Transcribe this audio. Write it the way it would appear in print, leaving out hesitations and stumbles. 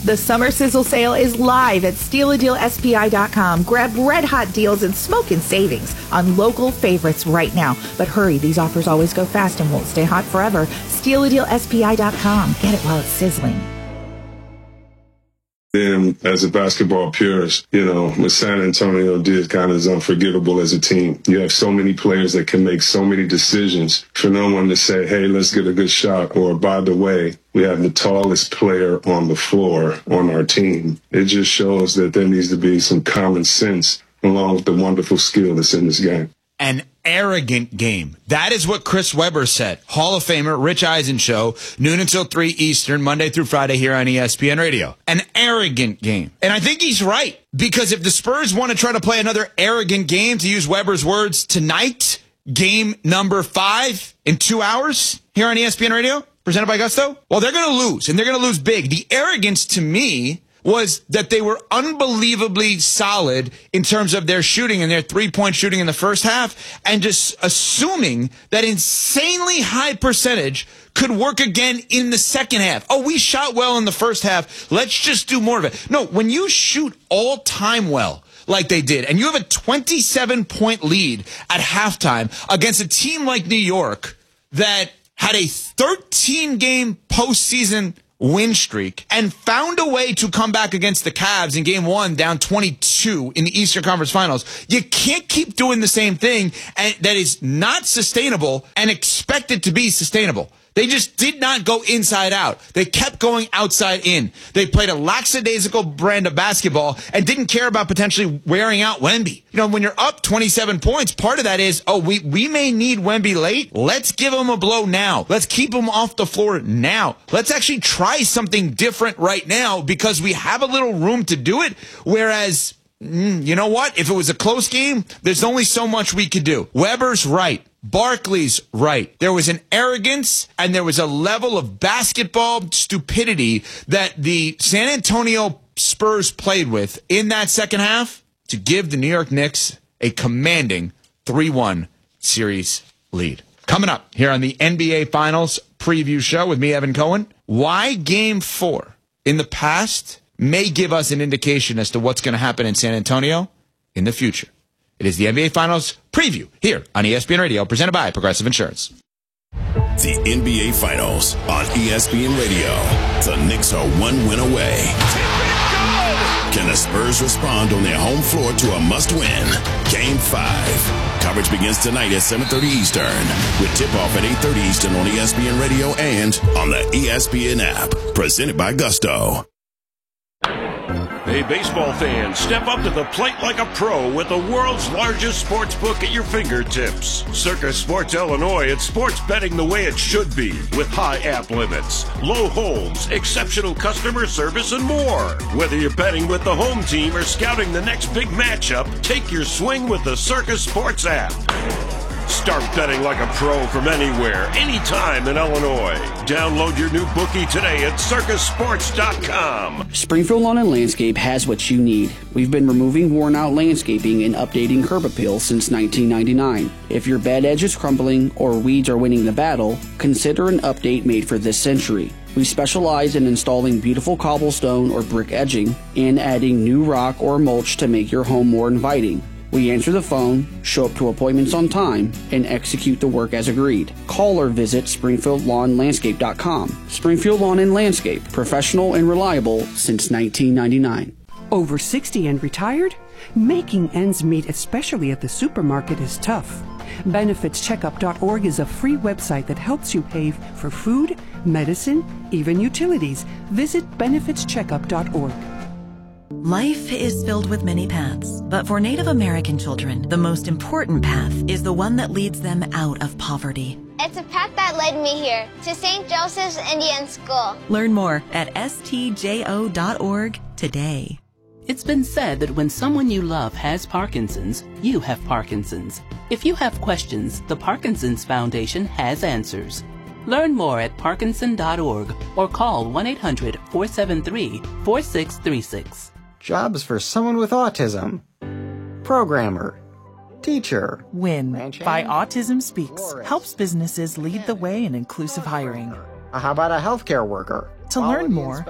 The Summer Sizzle Sale is live at StealADealSPI.com. Grab red-hot deals and smoking savings on local favorites right now. But hurry, these offers always go fast and won't stay hot forever. StealADealSPI.com. Get it while it's sizzling. Then, as a basketball purist, what San Antonio did kind of is unforgettable as a team. You have so many players that can make so many decisions for no one to say, hey, let's get a good shot, or by the way, we have the tallest player on the floor on our team. It just shows that there needs to be some common sense along with the wonderful skill that's in this game. An arrogant game. That is what Chris Webber said. Hall of Famer Rich Eisen Show, noon until 3 Eastern, Monday through Friday here on ESPN Radio. An arrogant game. And I think he's right, because if the Spurs want to try to play another arrogant game, to use Webber's words, tonight, game number 5 in 2 hours here on ESPN Radio, presented by Gusto, well, they're going to lose, and they're going to lose big. The arrogance to me was that they were unbelievably solid in terms of their shooting and their three-point shooting in the first half, and just assuming that insanely high percentage could work again in the second half. Oh, we shot well in the first half. Let's just do more of it. No, when you shoot all time well, like they did, and you have a 27-point lead at halftime against a team like New York that had a 13-game postseason win streak and found a way to come back against the Cavs in game 1 down 22 in the Eastern Conference Finals. You can't keep doing the same thing and that is not sustainable and expect it to be sustainable. They just did not go inside out. They kept going outside in. They played a lackadaisical brand of basketball and didn't care about potentially wearing out Wemby. When you're up 27 points, part of that is, we may need Wemby late. Let's give him a blow now. Let's keep him off the floor now. Let's actually try something different right now because we have a little room to do it. Whereas, you know what? If it was a close game, there's only so much we could do. Weber's right. Barkley's right. There was an arrogance and there was a level of basketball stupidity that the San Antonio Spurs played with in that second half to give the New York Knicks a commanding 3-1 series lead. Coming up here on the NBA Finals preview show with me, Evan Cohen, why Game 4 in the past may give us an indication as to what's going to happen in San Antonio in the future. It is the NBA Finals preview here on ESPN Radio, presented by Progressive Insurance. The NBA Finals on ESPN Radio. The Knicks are 1 win away. Can the Spurs respond on their home floor to a must-win? Game 5. Coverage begins tonight at 7:30 Eastern, with tip-off at 8:30 Eastern on ESPN Radio and on the ESPN app. Presented by Gusto. Hey, baseball fans, step up to the plate like a pro with the world's largest sports book at your fingertips. Circa Sports Illinois, it's sports betting the way it should be, with high app limits, low holds, exceptional customer service, and more. Whether you're betting with the home team or scouting the next big matchup, take your swing with the Circa Sports app. Start betting like a pro from anywhere, anytime in Illinois. Download your new bookie today at circusports.com. Springfield Lawn and Landscape has what you need. We've been removing worn-out landscaping and updating curb appeal since 1999. If your bed edge is crumbling or weeds are winning the battle, consider an update made for this century. We specialize in installing beautiful cobblestone or brick edging and adding new rock or mulch to make your home more inviting. We answer the phone, show up to appointments on time, and execute the work as agreed. Call or visit SpringfieldLawnLandscape.com. Springfield Lawn and Landscape, professional and reliable since 1999. Over 60 and retired? Making ends meet, especially at the supermarket, is tough. BenefitsCheckup.org is a free website that helps you pay for food, medicine, even utilities. Visit BenefitsCheckup.org. Life is filled with many paths, but for Native American children, the most important path is the one that leads them out of poverty. It's a path that led me here, to St. Joseph's Indian School. Learn more at stjo.org today. It's been said that when someone you love has Parkinson's, you have Parkinson's. If you have questions, the Parkinson's Foundation has answers. Learn more at parkinson.org or call 1-800-473-4636. Jobs for someone with autism. Programmer. Teacher. WIN by Autism Speaks helps businesses lead the way in inclusive hiring. How about a healthcare worker? To learn more,